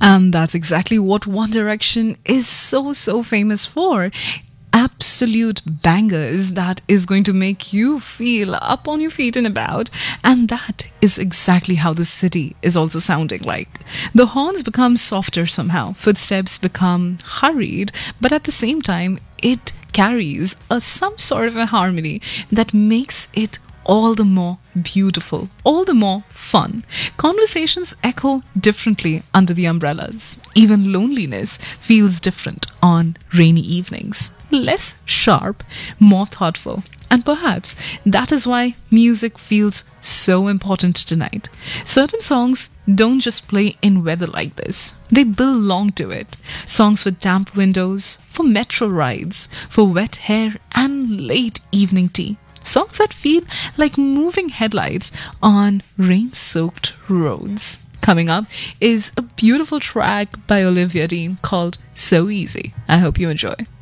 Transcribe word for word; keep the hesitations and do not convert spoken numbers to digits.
And that's exactly what One Direction is so, so famous for. Absolute bangers that is going to make you feel up on your feet and about. And that is exactly how the city is also sounding like. The horns become softer somehow, footsteps become hurried, but at the same time, it carries a some sort of a harmony that makes it all the more beautiful, all the more fun. Conversations echo differently under the umbrellas. Even loneliness feels different on rainy evenings. Less sharp, more thoughtful. And perhaps that is why music feels so important tonight. Certain songs don't just play in weather like this, they belong to it. Songs for damp windows, for metro rides, for wet hair and late evening tea. Songs that feel like moving headlights on rain-soaked roads. Coming up is a beautiful track by Olivia Dean called So Easy. I hope you enjoy.